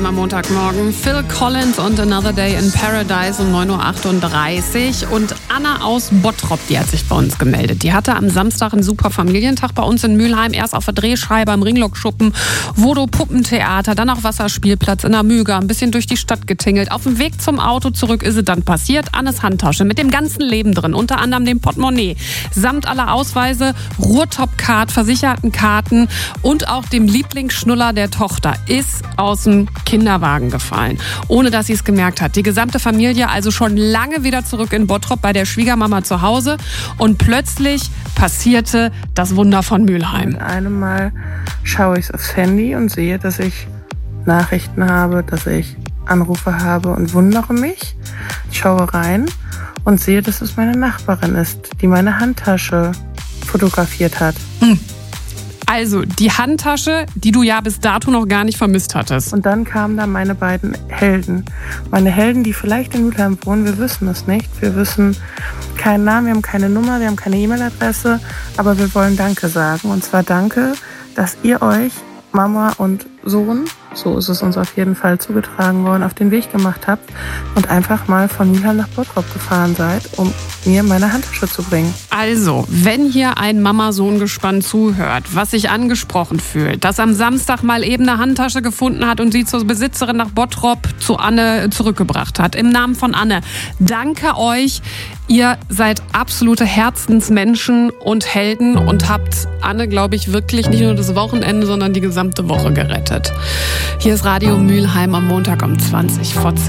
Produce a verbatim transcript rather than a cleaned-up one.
Mülheim am Montagmorgen. Phil Collins und Another Day in Paradise um neun Uhr achtunddreißig. Und Anna aus Bottrop, die hat sich bei uns gemeldet. Die hatte am Samstag einen super Familientag bei uns in Mülheim. Erst auf der Drehscheibe am Ringlockschuppen, Vodo Puppentheater, dann auch Wasserspielplatz in der Müger, ein bisschen durch die Stadt getingelt. Auf dem Weg zum Auto zurück ist es dann passiert. Annes Handtasche mit dem ganzen Leben drin, unter anderem dem Portemonnaie, samt aller Ausweise, Ruhrtop-Card, versicherten Karten und auch dem Lieblingsschnuller der Tochter ist aus dem Kinderwagen gefallen, ohne dass sie es gemerkt hat. Die gesamte Familie also schon lange wieder zurück in Bottrop bei der Schwiegermama zu Hause und plötzlich passierte das Wunder von Mülheim. Mit einem Mal schaue ich aufs Handy und sehe, dass ich Nachrichten habe, dass ich Anrufe habe und wundere mich. Ich schaue rein und sehe, dass es meine Nachbarin ist, die meine Handtasche fotografiert hat. Hm. Also die Handtasche, die du ja bis dato noch gar nicht vermisst hattest. Und dann kamen da meine beiden Helden. Meine Helden, die vielleicht in Mülheim wohnen, wir wissen es nicht. Wir wissen keinen Namen, wir haben keine Nummer, wir haben keine E-Mail-Adresse. Aber wir wollen Danke sagen. Und zwar Danke, dass ihr euch, Mama und Sohn, so ist es uns auf jeden Fall zugetragen worden, auf den Weg gemacht habt und einfach mal von Mülheim nach Bottrop gefahren seid, um mir meine Handtasche zu bringen. Also, wenn hier ein Mama-Sohn-Gespann zuhört, was sich angesprochen fühlt, das am Samstag mal eben eine Handtasche gefunden hat und sie zur Besitzerin nach Bottrop zu Anne zurückgebracht hat, im Namen von Anne, danke euch. Ihr seid absolute Herzensmenschen und Helden und habt Anne, glaube ich, wirklich nicht nur das Wochenende, sondern die gesamte Woche gerettet. Hier ist Radio Mülheim am Montag um zwanzig vor zehn.